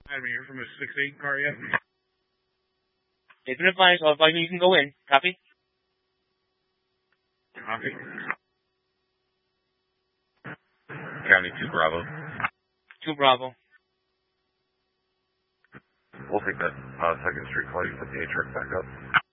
I haven't heard from a 6-8 car yet. They've been advised, all advising you can go in. Copy? Copy. County 2 Bravo. 2 Bravo. We'll take that 2nd Street flight, put the A truck back up.